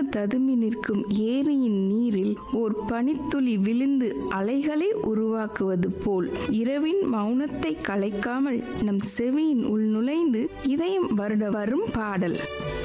ததும்பி நிற்கும் ஏரியின் நீரில் ஓர் பனித்துளி விழுந்து அலைகளை உருவாக்குவது போல் இரவின் மௌனத்தை கலைக்காமல் நம் செவியின் உள் நுழைந்து இதயம் வருட வரும் பாடல்.